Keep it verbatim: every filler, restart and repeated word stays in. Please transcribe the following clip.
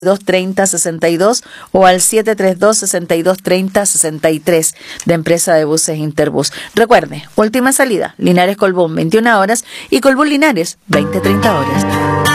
dos treinta sesenta y dos o al siete tres dos sesenta y dos treinta sesenta y tres de Empresa de Buses Interbus. Recuerde, última salida, Linares Colbún, veintiuna horas y Colbún Linares, veinte treinta horas.